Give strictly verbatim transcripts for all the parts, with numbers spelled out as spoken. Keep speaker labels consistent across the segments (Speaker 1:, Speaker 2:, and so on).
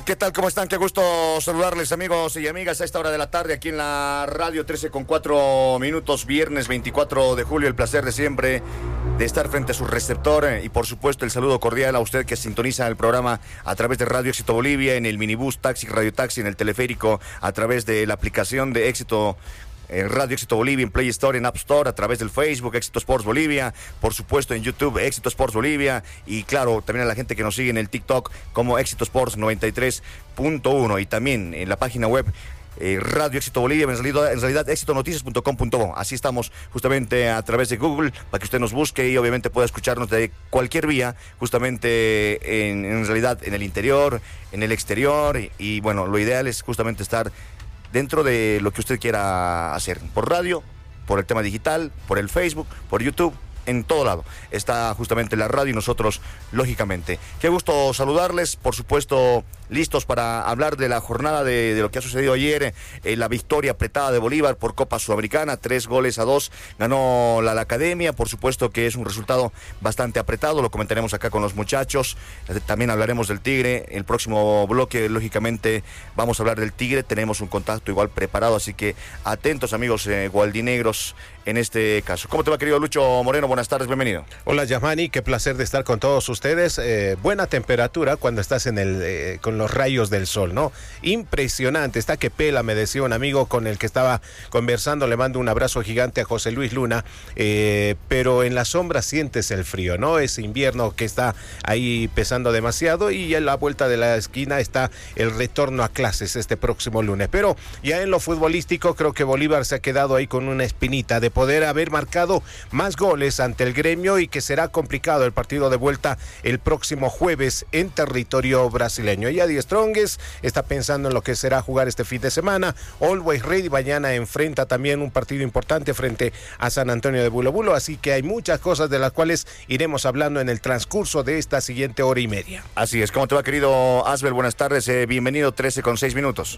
Speaker 1: Hola, ¿qué tal? ¿Cómo están? Qué gusto saludarles, amigos y amigas, a esta hora de la tarde aquí en la radio, trece con cuatro minutos, viernes veinticuatro de julio. El placer de siempre de estar frente a su receptor y, por supuesto, el saludo cordial a usted que sintoniza el programa a través de Radio Éxito Bolivia, en el minibús, taxi, radio taxi, en el teleférico, a través de la aplicación de Éxito en Radio Éxito Bolivia, en Play Store, en App Store, a través del Facebook, Éxito Sports Bolivia, por supuesto en YouTube, Éxito Sports Bolivia, y claro, también a la gente que nos sigue en el TikTok como Éxito Sports noventa y tres punto uno, y también en la página web eh, Radio Éxito Bolivia, en realidad, en realidad éxito noticias punto com punto bo. Así estamos justamente a través de Google, para que usted nos busque y obviamente pueda escucharnos de cualquier vía, justamente en, en realidad en el interior, en el exterior, y, y bueno, lo ideal es justamente estar dentro de lo que usted quiera hacer, por radio, por el tema digital, por el Facebook, por YouTube, en todo lado. Está justamente la radio y nosotros, lógicamente. Qué gusto saludarles, por supuesto, listos para hablar de la jornada de, de lo que ha sucedido ayer, eh, la victoria apretada de Bolívar por Copa Sudamericana, tres goles a dos, ganó la, la Academia, por supuesto que es un resultado bastante apretado, lo comentaremos acá con los muchachos, también hablaremos del Tigre, el próximo bloque, lógicamente, vamos a hablar del Tigre, tenemos un contacto igual preparado, así que atentos, amigos eh, gualdinegros, en este caso. ¿Cómo te va, querido Lucho Moreno? Buenas tardes, bienvenido.
Speaker 2: Hola, Yamani, qué placer de estar con todos ustedes. Eh, buena temperatura cuando estás en el eh, con los rayos del sol, ¿no? Impresionante, está que pela, me decía un amigo con el que estaba conversando, le mando un abrazo gigante a José Luis Luna, eh, pero en la sombra sientes el frío, ¿no? Ese invierno que está ahí pesando demasiado, y a la vuelta de la esquina está el retorno a clases este próximo lunes. Pero ya en lo futbolístico, creo que Bolívar se ha quedado ahí con una espinita de poder haber marcado más goles ante el Gremio, y que será complicado el partido de vuelta el próximo jueves en territorio brasileño. Ya Die Strongest está pensando en lo que será jugar este fin de semana. Always Ready mañana enfrenta también un partido importante frente a San Antonio de Bulo Bulo, así que hay muchas cosas de las cuales iremos hablando en el transcurso de esta siguiente hora y media.
Speaker 1: Así es. ¿Cómo te va, querido Asbel? Buenas tardes, eh, bienvenido, trece con seis minutos.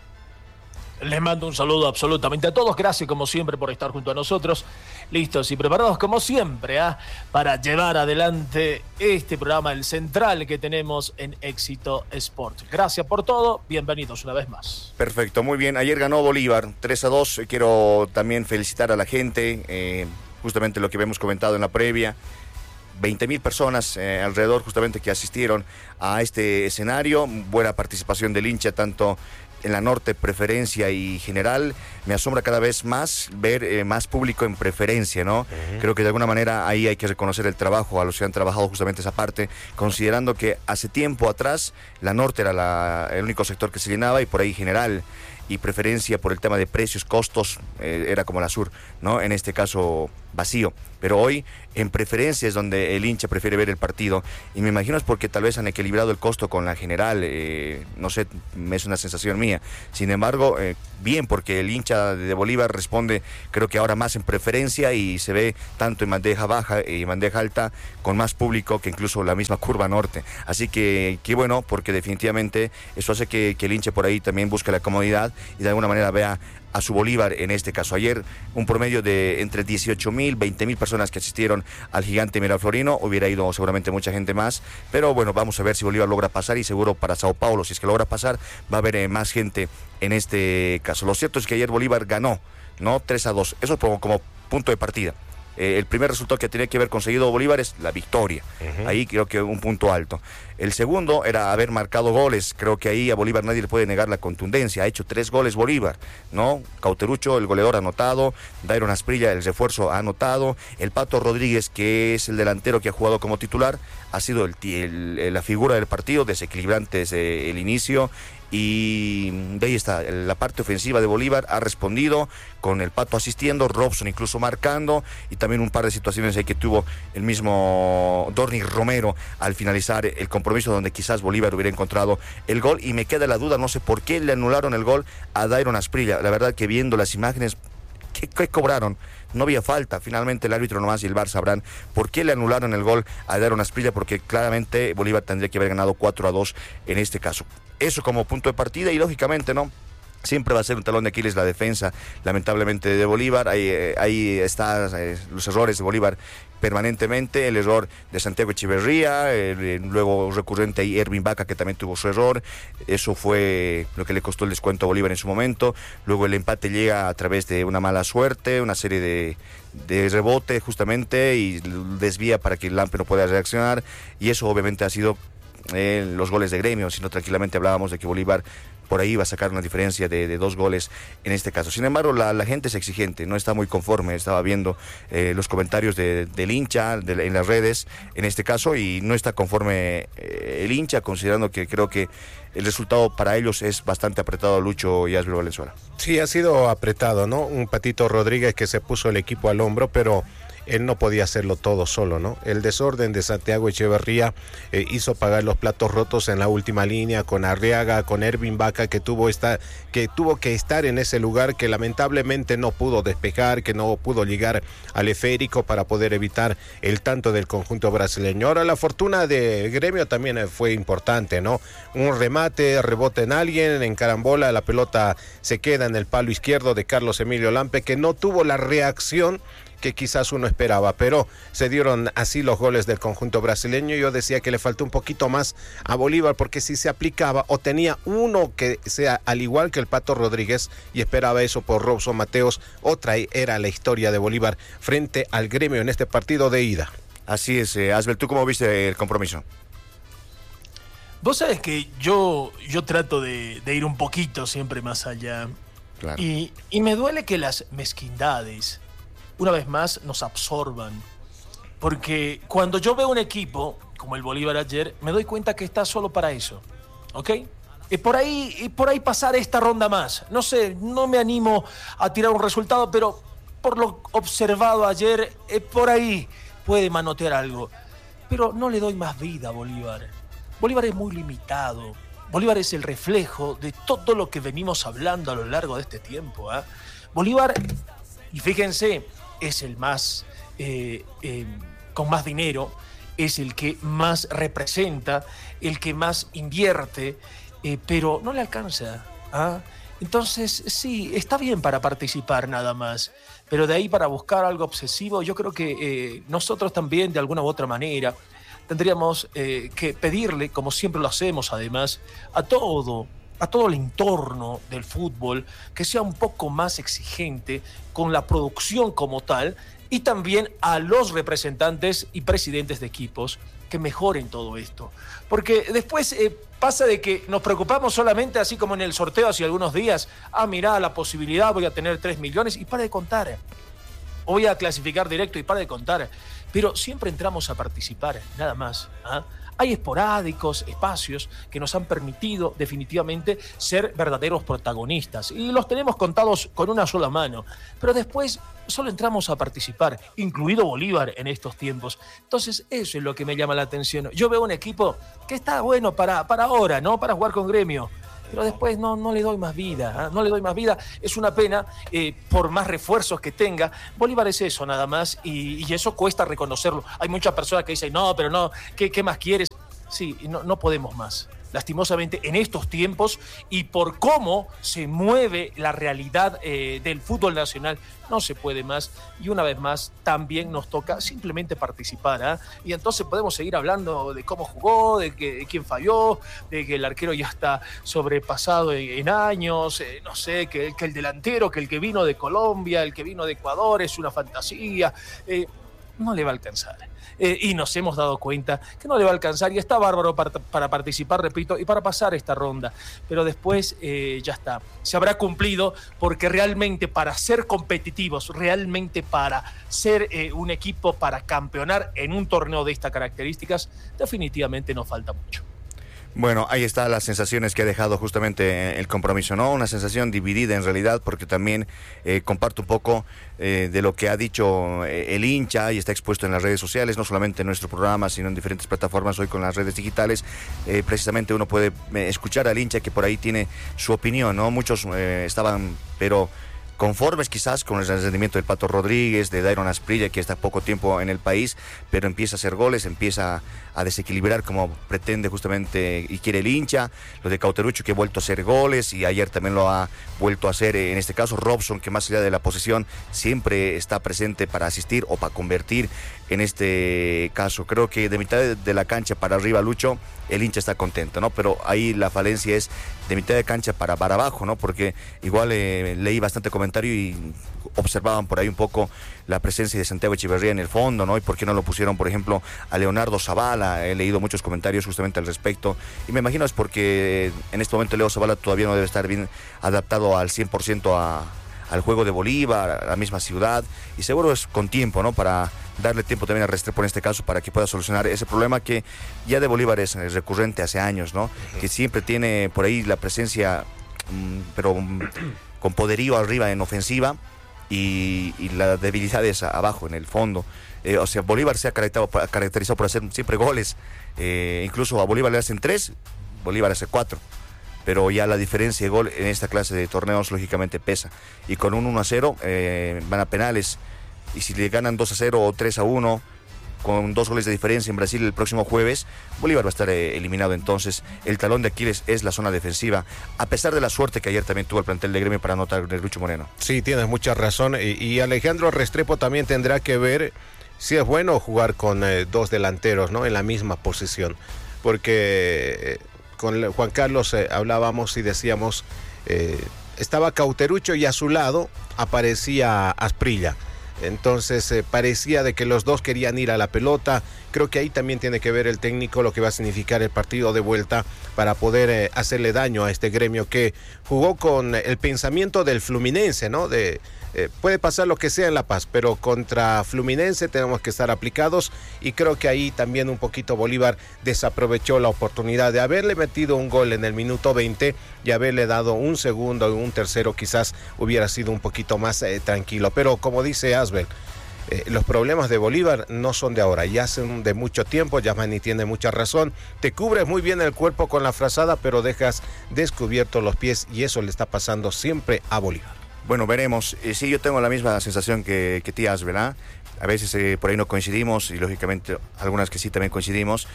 Speaker 3: Les mando un saludo absolutamente a todos. Gracias, como siempre, por estar junto a nosotros. Listos y preparados, como siempre, ¿eh? para llevar adelante este programa, el central que tenemos en Éxito Sport. Gracias por todo. Bienvenidos una vez más.
Speaker 1: Perfecto, muy bien. Ayer ganó Bolívar tres a dos. Quiero también felicitar a la gente. Eh, justamente lo que habíamos comentado en la previa. veinte mil personas eh, alrededor justamente que asistieron a este escenario. Buena participación del hincha, tanto en la norte, preferencia y general. Me asombra cada vez más ver eh, más público en preferencia, ¿no? Uh-huh. Creo que de alguna manera ahí hay que reconocer el trabajo a los que han trabajado justamente esa parte, considerando que hace tiempo atrás la norte era la, el único sector que se llenaba, y por ahí general y preferencia por el tema de precios, costos, eh, era como la sur, ¿no? En este caso vacío, pero hoy en preferencia es donde el hincha prefiere ver el partido, y me imagino es porque tal vez han equilibrado el costo con la general, eh, no sé, es una sensación mía. Sin embargo, eh, bien, porque el hincha de Bolívar responde, creo que ahora más en preferencia, y se ve tanto en bandeja baja y bandeja alta con más público que incluso la misma curva norte, así que qué bueno, porque definitivamente eso hace que, que el hincha por ahí también busque la comodidad y de alguna manera vea a su Bolívar en este caso. Ayer un promedio de entre dieciocho mil, veinte mil personas que asistieron al Gigante Miraflorino. Hubiera ido seguramente mucha gente más, pero bueno, vamos a ver si Bolívar logra pasar, y seguro para Sao Paulo, si es que logra pasar, va a haber eh, más gente en este caso. Lo cierto es que ayer Bolívar ganó, ¿no? tres a dos, eso como, como punto de partida. Eh, el primer resultado que tenía que haber conseguido Bolívar es la victoria. Uh-huh. Ahí creo que un punto alto. El segundo era haber marcado goles. Creo que ahí a Bolívar nadie le puede negar la contundencia. Ha hecho tres goles Bolívar, ¿no? Cauterucho, el goleador, ha anotado. Dairon Asprilla, el refuerzo, ha anotado. El Pato Rodríguez, que es el delantero que ha jugado como titular, ha sido el, el, la figura del partido, desequilibrante desde el inicio. Y de ahí está, la parte ofensiva de Bolívar ha respondido, con el Pato asistiendo, Robson incluso marcando, y también un par de situaciones ahí que tuvo el mismo Dorni Romero al finalizar el compromiso, donde quizás Bolívar hubiera encontrado el gol. Y me queda la duda, no sé por qué le anularon el gol a Dairon Asprilla. La verdad que viendo las imágenes, ¿qué, qué cobraron? No había falta. Finalmente el árbitro nomás y el V A R sabrán por qué le anularon el gol a Dairon Asprilla, porque claramente Bolívar tendría que haber ganado cuatro a dos en este caso. Eso como punto de partida, y lógicamente, ¿no? Siempre va a ser un talón de Aquiles la defensa, lamentablemente, de Bolívar. Ahí, eh, ahí están eh, los errores de Bolívar permanentemente, el error de Santiago Echeverría, eh, luego recurrente ahí Ervin Vaca, que también tuvo su error. Eso fue lo que le costó el descuento a Bolívar en su momento. Luego el empate llega a través de una mala suerte, una serie de, de rebote justamente, y desvía para que el Lampe no pueda reaccionar, y eso obviamente ha sido eh, los goles de Gremio. Si no, tranquilamente hablábamos de que Bolívar por ahí va a sacar una diferencia de, de dos goles en este caso. Sin embargo, la, la gente es exigente, no está muy conforme. Estaba viendo eh, los comentarios de, del hincha de, en las redes, en este caso, y no está conforme eh, el hincha, considerando que creo que el resultado para ellos es bastante apretado, Lucho y Asbel Valenzuela.
Speaker 2: Sí, ha sido apretado, ¿no? Un Patito Rodríguez que se puso el equipo al hombro, pero él no podía hacerlo todo solo, ¿no? El desorden de Santiago Echeverría eh, hizo pagar los platos rotos en la última línea con Arriaga, con Ervin Vaca, que tuvo, esta, que tuvo que estar en ese lugar, que lamentablemente no pudo despejar, que no pudo llegar al esférico para poder evitar el tanto del conjunto brasileño. Ahora, la fortuna de Gremio también fue importante, ¿no? Un remate, rebote en alguien, en carambola, la pelota se queda en el palo izquierdo de Carlos Emilio Lampe, que no tuvo la reacción que quizás uno esperaba, pero se dieron así los goles del conjunto brasileño. Yo decía que le faltó un poquito más a Bolívar, porque si se aplicaba o tenía uno que sea al igual que el Pato Rodríguez, y esperaba eso por Robson Mateos, otra era la historia de Bolívar frente al Gremio en este partido de ida.
Speaker 1: Así es, eh, Asbel, ¿tú cómo viste el compromiso?
Speaker 3: Vos sabés que yo, yo trato de, de ir un poquito siempre más allá.
Speaker 1: Claro.
Speaker 3: Y, y me duele que las mezquindades una vez más nos absorban, porque cuando yo veo un equipo como el Bolívar ayer, me doy cuenta que está solo para eso, ¿ok? Y por ahí, y por ahí pasar esta ronda más. No sé, no me animo a tirar un resultado, pero por lo observado ayer, eh, por ahí puede manotear algo. Pero no le doy más vida a Bolívar. Bolívar es muy limitado. Bolívar es el reflejo de todo lo que venimos hablando a lo largo de este tiempo, ¿eh? Bolívar, y fíjense, es el más, eh, eh, con más dinero, es el que más representa, el que más invierte, eh, pero no le alcanza, ¿ah? Entonces, sí, está bien para participar nada más, pero de ahí para buscar algo obsesivo, yo creo que eh, nosotros también, de alguna u otra manera, tendríamos eh, que pedirle, como siempre lo hacemos además, a todo, a todo el entorno del fútbol, que sea un poco más exigente con la producción como tal, y también a los representantes y presidentes de equipos que mejoren todo esto. Porque después eh, pasa de que nos preocupamos solamente, así como en el sorteo hace algunos días, ah, mirá, la posibilidad, voy a tener tres millones, y para de contar. O voy a clasificar directo y para de contar. Pero siempre entramos a participar, nada más, ¿ah? Hay esporádicos espacios que nos han permitido definitivamente ser verdaderos protagonistas, y los tenemos contados con una sola mano, pero después solo entramos a participar, incluido Bolívar en estos tiempos. Entonces eso es lo que me llama la atención. Yo veo un equipo que está bueno para, para ahora, ¿no? Para jugar con Gremio, pero después no, no le doy más vida, ¿eh? no le doy más vida. Es una pena, eh, por más refuerzos que tenga. Bolívar es eso nada más, y, y eso cuesta reconocerlo. Hay muchas personas que dicen, no, pero no, ¿qué, qué más quieres? Sí, no, no podemos más. Lastimosamente, en estos tiempos, y por cómo se mueve la realidad eh, del fútbol nacional, no se puede más. Y una vez más, también nos toca simplemente participar, ¿eh? Y entonces podemos seguir hablando de cómo jugó, de, que, de quién falló, de que el arquero ya está sobrepasado en, en años, eh, no sé, que, que el delantero, que el que vino de Colombia, el que vino de Ecuador es una fantasía. Eh, no le va a alcanzar. Eh, y nos hemos dado cuenta que no le va a alcanzar, y está bárbaro para, para participar, repito, y para pasar esta ronda, pero después eh, ya está, se habrá cumplido, porque realmente para ser competitivos, realmente para ser eh, un equipo para campeonar en un torneo de estas características, definitivamente nos falta mucho.
Speaker 1: Bueno, ahí están las sensaciones que ha dejado justamente el compromiso, ¿no? Una sensación dividida en realidad, porque también eh, comparto un poco eh, de lo que ha dicho eh, el hincha, y está expuesto en las redes sociales, no solamente en nuestro programa, sino en diferentes plataformas hoy con las redes digitales. Eh, precisamente uno puede eh, escuchar al hincha, que por ahí tiene su opinión, ¿no? Muchos eh, estaban, pero conformes quizás con el rendimiento del Pato Rodríguez, de Dairon Asprilla, que está poco tiempo en el país, pero empieza a hacer goles, empieza a desequilibrar como pretende justamente y quiere el hincha. Lo de Cauterucho, que ha vuelto a hacer goles y ayer también lo ha vuelto a hacer, en este caso Robson, que más allá de la posesión siempre está presente para asistir o para convertir. En este caso creo que de mitad de la cancha para arriba, Lucho, el hincha está contento, ¿no? Pero ahí la falencia es de mitad de cancha para, para abajo, ¿no? Porque igual eh, leí bastante comentario y observaban por ahí un poco la presencia de Santiago Echeverría en el fondo, ¿no? Y por qué no lo pusieron, por ejemplo, a Leonardo Zavala. He leído muchos comentarios justamente al respecto y me imagino es porque en este momento Leo Zavala todavía no debe estar bien adaptado al cien por ciento a, al juego de Bolívar, a la misma ciudad, y seguro es con tiempo, ¿no? Para darle tiempo también a Restrepo en este caso para que pueda solucionar ese problema que ya de Bolívar es recurrente hace años, ¿no? Uh-huh. Que siempre tiene por ahí la presencia, um, pero um, con poderío arriba en ofensiva y, y la debilidad es abajo, en el fondo. Eh, o sea, Bolívar se ha caracterizado, caracterizado por hacer siempre goles, eh, incluso a Bolívar le hacen tres, Bolívar hace cuatro. Pero ya la diferencia de gol en esta clase de torneos lógicamente pesa. Y con un uno a cero eh, van a penales. Y si le ganan dos a cero o tres a uno, con dos goles de diferencia en Brasil el próximo jueves, Bolívar va a estar eh, eliminado. Entonces, el talón de Aquiles es la zona defensiva, a pesar de la suerte que ayer también tuvo el plantel de Gremio para anotar de Lucho Moreno.
Speaker 2: Sí, tienes mucha razón. Y, y Alejandro Restrepo también tendrá que ver si es bueno jugar con eh, dos delanteros, ¿no? En la misma posición. Porque... Eh, con Juan Carlos eh, hablábamos y decíamos, eh, estaba Cauterucho y a su lado aparecía Asprilla. Entonces eh, parecía de que los dos querían ir a la pelota. Creo que ahí también tiene que ver el técnico, lo que va a significar el partido de vuelta para poder eh, hacerle daño a este Gremio que jugó con el pensamiento del Fluminense, ¿no? De eh, puede pasar lo que sea en La Paz, pero contra Fluminense tenemos que estar aplicados, y creo que ahí también un poquito Bolívar desaprovechó la oportunidad de haberle metido un gol en el minuto veinte y haberle dado un segundo y un tercero, quizás hubiera sido un poquito más eh, tranquilo. Pero como dice Asbel, Eh, los problemas de Bolívar no son de ahora, ya son de mucho tiempo. Yasmani tiene mucha razón, te cubres muy bien el cuerpo con la frazada, pero dejas descubiertos los pies, y eso le está pasando siempre a Bolívar.
Speaker 1: Bueno, veremos. Eh, sí, yo tengo la misma sensación que, que tías, ¿verdad? A veces eh, por ahí no coincidimos, y lógicamente algunas que sí también coincidimos,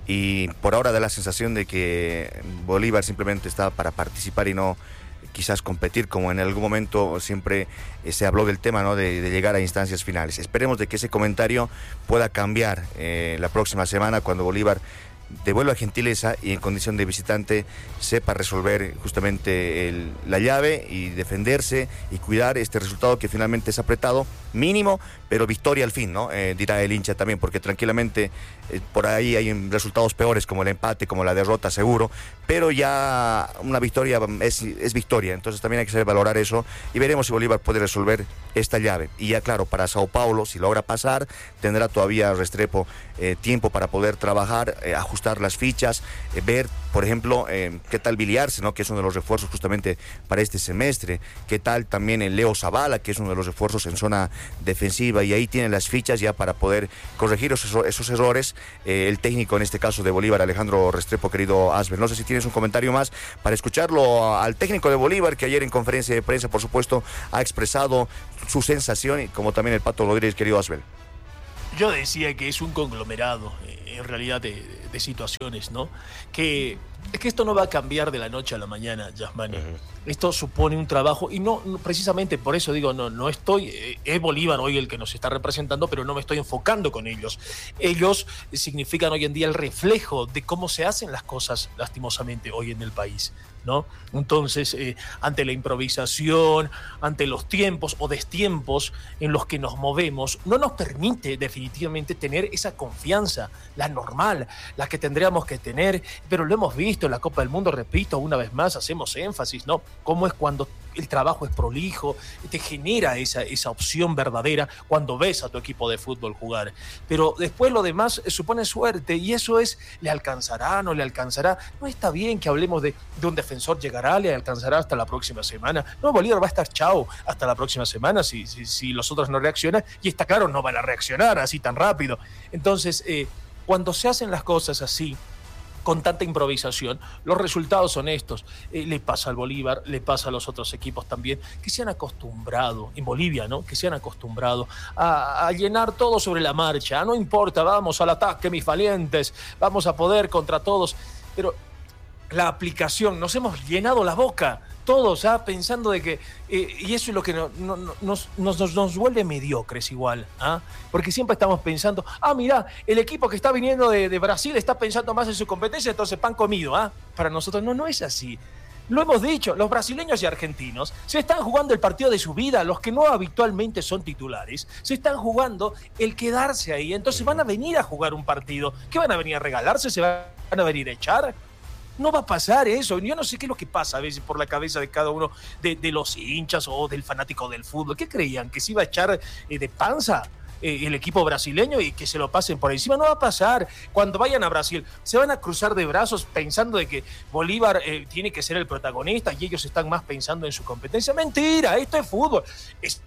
Speaker 1: y por ahora da la sensación de que Bolívar simplemente está para participar y no quizás competir, como en algún momento siempre eh, se habló del tema, ¿no? De, de llegar a instancias finales. Esperemos de que ese comentario pueda cambiar eh, la próxima semana, cuando Bolívar devuelva gentileza y en condición de visitante sepa resolver justamente el, la llave y defenderse y cuidar este resultado que finalmente es apretado, mínimo, pero victoria al fin, ¿no? Eh, dirá el hincha también, porque tranquilamente eh, por ahí hay resultados peores como el empate, como la derrota seguro, pero ya una victoria es, es victoria. Entonces también hay que saber valorar eso, y veremos si Bolívar puede resolver esta llave. Y ya claro, para Sao Paulo, si logra pasar, tendrá todavía Restrepo eh, tiempo para poder trabajar, eh, ajustar las fichas, eh, ver, por ejemplo, eh, qué tal Biliarse, ¿no? Que es uno de los refuerzos justamente para este semestre, qué tal también el Leo Zavala, que es uno de los refuerzos en zona defensiva, y ahí tienen las fichas ya para poder corregir esos, esos errores. Eh, el técnico en este caso de Bolívar, Alejandro Restrepo, querido Asbel, no sé si tienes un comentario más para escucharlo al técnico de Bolívar, que ayer en conferencia de prensa, por supuesto, ha expresado su sensación, y como también el Pato Rodríguez, querido Asbel.
Speaker 3: Yo decía que es un conglomerado, eh, en realidad, de, de situaciones, ¿no? Que es que esto no va a cambiar de la noche a la mañana, Yasmani. Uh-huh. Esto supone un trabajo, y no, no precisamente por eso digo, no, no estoy, eh, es Bolívar hoy el que nos está representando, pero no me estoy enfocando con ellos. Ellos significan hoy en día el reflejo de cómo se hacen las cosas, lastimosamente, hoy en el país, ¿no? Entonces, eh, ante la improvisación, ante los tiempos o destiempos en los que nos movemos, no nos permite definitivamente tener esa confianza, la normal, la que tendríamos que tener, pero lo hemos visto en la Copa del Mundo, repito, una vez más, hacemos énfasis, ¿no? Cómo es cuando el trabajo es prolijo, te genera esa, esa opción verdadera cuando ves a tu equipo de fútbol jugar. Pero después lo demás supone suerte, y eso es, ¿le alcanzará, no le alcanzará? No está bien que hablemos de, de un defensor llegará, le alcanzará hasta la próxima semana. No, Bolívar va a estar chao hasta la próxima semana si, si, si los otros no reaccionan, y está claro, no van a reaccionar así tan rápido. Entonces, eh, cuando se hacen las cosas así, con tanta improvisación. Los resultados son estos. Eh, le pasa al Bolívar, le pasa a los otros equipos también, que se han acostumbrado, en Bolivia, ¿no? Que se han acostumbrado a, a llenar todo sobre la marcha. No importa, vamos al ataque, mis valientes, vamos a poder contra todos. Pero la aplicación, nos hemos llenado la boca, todos, ¿ah? Pensando de que, eh, y eso es lo que no, no, no, nos, nos, nos vuelve mediocres igual, ¿ah? Porque siempre estamos pensando, ah, mirá, el equipo que está viniendo de, de Brasil está pensando más en su competencia, entonces pan comido, ¿ah? Para nosotros no, no es así. Lo hemos dicho, los brasileños y argentinos se están jugando el partido de su vida, los que no habitualmente son titulares, se están jugando el quedarse ahí, entonces van a venir a jugar un partido. ¿Qué van a venir a regalarse? ¿Se van a venir a echar? No va a pasar eso. Yo no sé qué es lo que pasa a veces por la cabeza de cada uno de, de los hinchas o del fanático del fútbol. ¿Qué creían? ¿Que se iba a echar eh, de panza eh, el equipo brasileño y que se lo pasen por encima? No va a pasar. Cuando vayan a Brasil se van a cruzar de brazos pensando de que Bolívar eh, tiene que ser el protagonista y ellos están más pensando en su competencia. Mentira, esto es fútbol. Es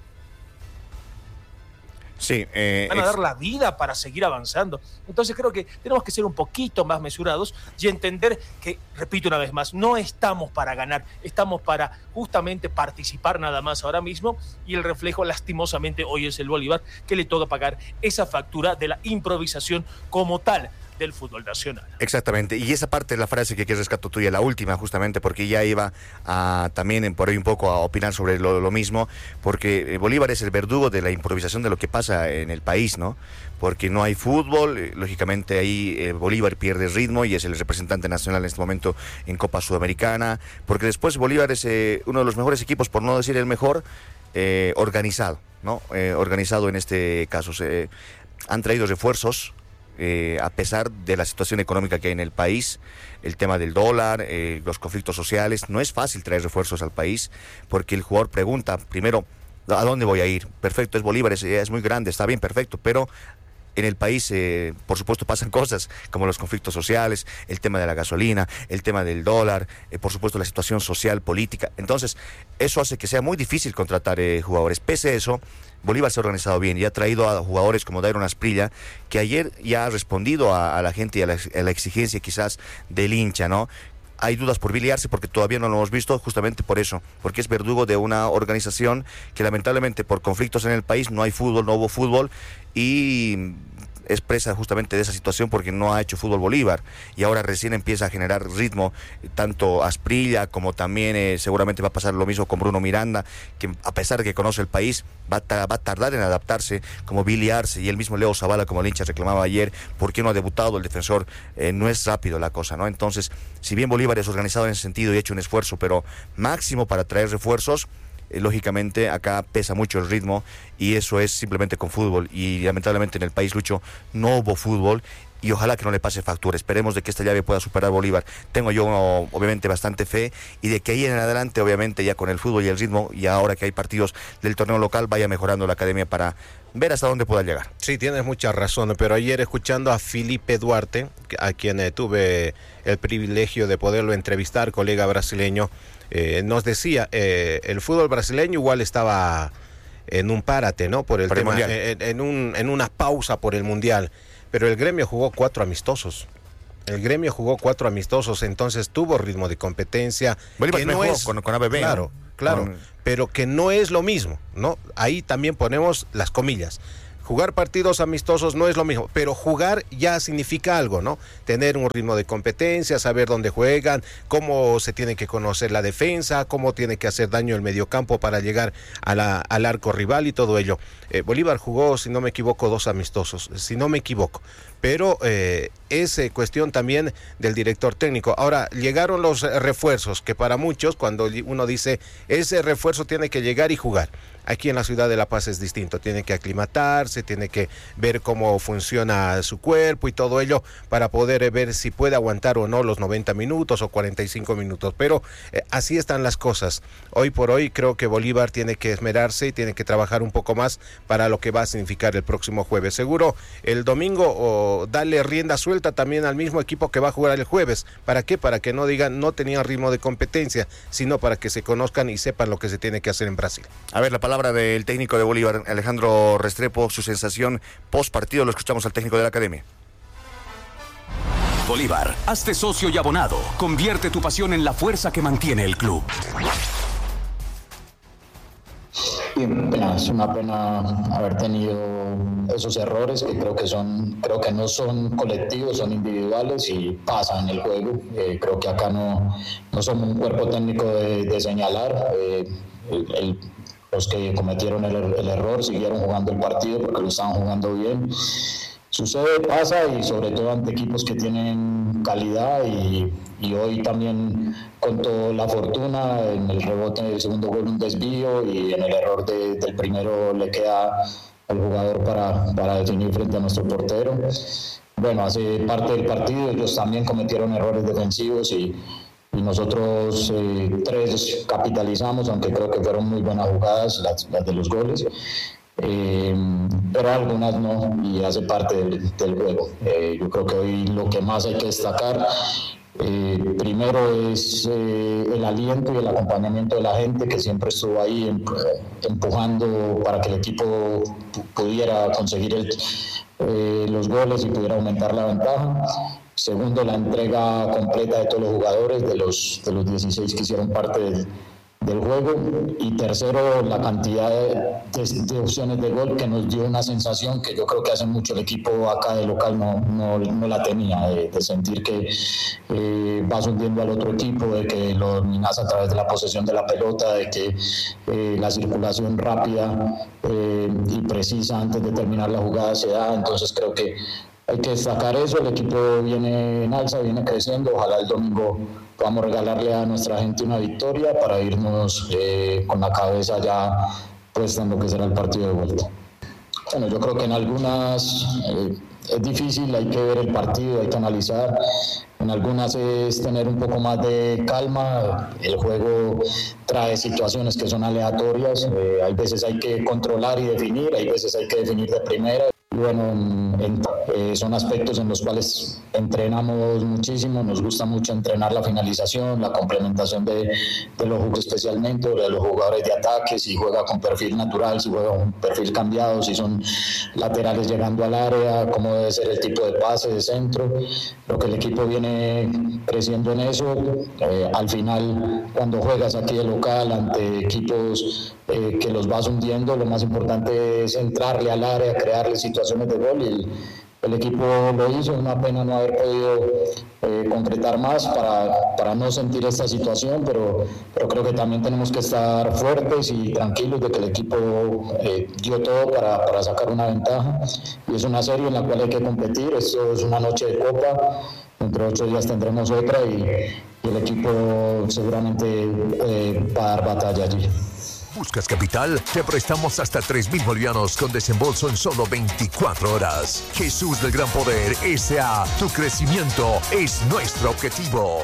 Speaker 1: Sí, eh,
Speaker 3: van a dar la vida para seguir avanzando. Entonces creo que tenemos que ser un poquito más mesurados y entender que, repito una vez más, no estamos para ganar, estamos para justamente participar nada más ahora mismo, y el reflejo lastimosamente hoy es el Bolívar, que le toca pagar esa factura de la improvisación como tal del fútbol nacional.
Speaker 1: Exactamente, y esa parte de la frase que, que rescato tuya, la última justamente, porque ya iba a, también por ahí un poco a opinar sobre lo, lo mismo, porque Bolívar es el verdugo de la improvisación de lo que pasa en el país, ¿no? Porque no hay fútbol, eh, lógicamente ahí eh, Bolívar pierde ritmo y es el representante nacional en este momento en Copa Sudamericana, porque después Bolívar es eh, uno de los mejores equipos, por no decir el mejor, eh, organizado, ¿no? Eh, organizado en este caso. Se, han traído refuerzos, Eh, a pesar de la situación económica que hay en el país, el tema del dólar, eh, los conflictos sociales. No es fácil traer refuerzos al país, porque el jugador pregunta, primero, ¿a dónde voy a ir? Perfecto, es Bolívar, es, es muy grande, está bien, perfecto, pero en el país, eh, por supuesto, pasan cosas como los conflictos sociales, el tema de la gasolina, el tema del dólar, eh, por supuesto la situación social, política. Entonces, eso hace que sea muy difícil contratar eh, jugadores. Pese a eso, Bolívar se ha organizado bien y ha traído a jugadores como Dairon Asprilla, que ayer ya ha respondido a, a la gente y a la, a la exigencia quizás del hincha, ¿no? Hay dudas por Billy Arce porque todavía no lo hemos visto, justamente por eso, porque es verdugo de una organización que lamentablemente por conflictos en el país no hay fútbol, no hubo fútbol, y es presa justamente de esa situación porque no ha hecho fútbol Bolívar, y ahora recién empieza a generar ritmo, tanto Asprilla como también eh, seguramente va a pasar lo mismo con Bruno Miranda, que a pesar de que conoce el país, va a, ta- va a tardar en adaptarse, como Billy Arce y el mismo Leo Zavala, como el hincha reclamaba ayer, ¿por qué no ha debutado el defensor? Eh, no es rápido la cosa, ¿no? Entonces, si bien Bolívar es organizado en ese sentido y ha hecho un esfuerzo, pero máximo para traer refuerzos, Eh, lógicamente acá pesa mucho el ritmo, y eso es simplemente con fútbol, y lamentablemente en el país, Lucho, no hubo fútbol, y ojalá que no le pase factura. Esperemos de que esta llave pueda superar a Bolívar. Tengo yo obviamente bastante fe, y de que ahí en adelante, obviamente ya con el fútbol y el ritmo, y ahora que hay partidos del torneo local, vaya mejorando la academia para ver hasta dónde pueda llegar.
Speaker 2: Sí, tienes mucha razón, pero ayer escuchando a Felipe Duarte, a quien eh, tuve el privilegio de poderlo entrevistar, colega brasileño, Eh, nos decía, eh, el fútbol brasileño igual estaba en un párate, ¿no? Por el
Speaker 1: Para
Speaker 2: tema,
Speaker 1: el
Speaker 2: en, en, un, en una pausa por el Mundial, pero el gremio jugó cuatro amistosos. El gremio jugó cuatro amistosos, entonces tuvo ritmo de competencia.
Speaker 1: Bolívar
Speaker 2: que
Speaker 1: no
Speaker 2: no
Speaker 1: jugó
Speaker 2: es,
Speaker 1: con, con A B B.
Speaker 2: Claro,
Speaker 1: ¿no?
Speaker 2: claro,
Speaker 1: Con...
Speaker 2: pero que no es lo mismo, ¿no? Ahí también ponemos las comillas. Jugar partidos amistosos no es lo mismo, pero jugar ya significa algo, ¿no? Tener un ritmo de competencia, saber dónde juegan, cómo se tiene que conocer la defensa, cómo tiene que hacer daño el mediocampo para llegar a la, al arco rival y todo ello. Eh, Bolívar jugó, si no me equivoco, dos amistosos, si no me equivoco, pero eh, es eh, cuestión también del director técnico. Ahora, llegaron los refuerzos, que para muchos, cuando uno dice, ese refuerzo tiene que llegar y jugar. Aquí en la ciudad de La Paz es distinto, tiene que aclimatarse, tiene que ver cómo funciona su cuerpo y todo ello para poder ver si puede aguantar o no los noventa minutos o cuarenta y cinco minutos, pero eh, así están las cosas. Hoy por hoy creo que Bolívar tiene que esmerarse y tiene que trabajar un poco más para lo que va a significar el próximo jueves. Seguro el domingo o darle rienda suelta también al mismo equipo que va a jugar el jueves. ¿Para qué? Para que no digan no tenían ritmo de competencia, sino para que se conozcan y sepan lo que se tiene que hacer en Brasil.
Speaker 1: A ver, la palabra del técnico de Bolívar, Alejandro Restrepo, su sensación post partido. Lo escuchamos al técnico de la academia.
Speaker 4: Bolívar. Hazte socio y abonado. Convierte tu pasión en la fuerza que mantiene el club.
Speaker 5: Bien, es una pena haber tenido esos errores que creo que son, creo que no son colectivos, son individuales y pasan en el juego. Eh, creo que acá no, no somos un cuerpo técnico de, de señalar. Eh, el, el, los que cometieron el, el error siguieron jugando el partido porque lo estaban jugando bien. Sucede, pasa y sobre todo ante equipos que tienen calidad y, y hoy también contó la fortuna en el rebote del segundo gol, un desvío y en el error de, del primero le queda al jugador para, para definir frente a nuestro portero. Bueno, hace parte del partido, ellos también cometieron errores defensivos y, y nosotros eh, tres capitalizamos, aunque creo que fueron muy buenas jugadas las, las de los goles. Eh, pero algunas no y hace parte del, del juego. Eh, yo creo que hoy lo que más hay que destacar eh, primero es eh, el aliento y el acompañamiento de la gente que siempre estuvo ahí empujando para que el equipo pudiera conseguir el, eh, los goles y pudiera aumentar la ventaja. Segundo, la entrega completa de todos los jugadores, de los, de los dieciséis que hicieron parte del del juego, y tercero, la cantidad de, de, de opciones de gol que nos dio una sensación que yo creo que hace mucho el equipo acá de local no, no, no la tenía, de, de sentir que eh, vas hundiendo al otro equipo, de que lo dominas a través de la posesión de la pelota, de que eh, la circulación rápida eh, y precisa antes de terminar la jugada se da. Entonces creo que hay que destacar eso. El equipo viene en alza, viene creciendo. Ojalá el domingo podamos regalarle a nuestra gente una victoria para irnos eh, con la cabeza ya puesta en lo que será el partido de vuelta. Bueno, yo creo que en algunas eh, es difícil, hay que ver el partido, hay que analizar. En algunas es tener un poco más de calma. El juego trae situaciones que son aleatorias. Eh, hay veces hay que controlar y definir, hay veces hay que definir de primera. Bueno, en, en, eh, son aspectos en los cuales entrenamos muchísimo, nos gusta mucho entrenar la finalización, la complementación de, de los jugadores, especialmente de los jugadores de ataque, si juega con perfil natural, si juega con perfil cambiado, si son laterales llegando al área, cómo debe ser el tipo de pase de centro. Lo que el equipo viene creciendo en eso. Eh, al final, cuando juegas aquí de local ante equipos eh, que los vas hundiendo, lo más importante es entrarle al área, crearle situaciones de gol, y el, el equipo lo hizo. Una pena no haber podido eh, concretar más para, para no sentir esta situación, pero, pero creo que también tenemos que estar fuertes y tranquilos de que el equipo eh, dio todo para, para sacar una ventaja, y es una serie en la cual hay que competir. Esto es una noche de copa, dentro de ocho días tendremos otra y, y el equipo seguramente eh, va a dar batalla allí.
Speaker 6: ¿Buscas capital? Te prestamos hasta tres mil bolivianos con desembolso en solo veinticuatro horas. Jesús del Gran Poder S A Tu crecimiento es nuestro objetivo.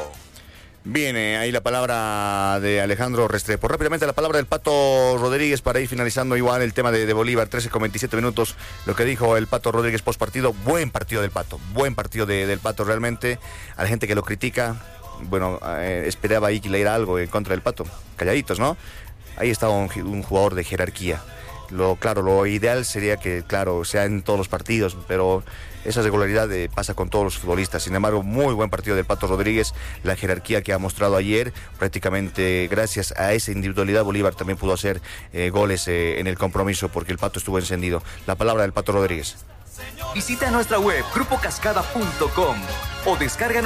Speaker 1: Viene ahí la palabra de Alejandro Restrepo. Rápidamente la palabra del Pato Rodríguez para ir finalizando igual el tema de, de Bolívar. trece con veintisiete minutos. Lo que dijo el Pato Rodríguez post partido. Buen partido del Pato. Buen partido de, del Pato realmente. A la gente que lo critica, bueno, eh, esperaba ahí que le diera algo en contra del Pato. Calladitos, ¿no? Ahí estaba un, un jugador de jerarquía. Lo, claro, lo ideal sería que, claro, sea en todos los partidos, pero esa regularidad eh, pasa con todos los futbolistas. Sin embargo, muy buen partido del Pato Rodríguez. La jerarquía que ha mostrado ayer, prácticamente gracias a esa individualidad, Bolívar también pudo hacer eh, goles eh, en el compromiso, porque el Pato estuvo encendido. La palabra del Pato Rodríguez.
Speaker 4: Visita nuestra web grupo cascada punto com o descarga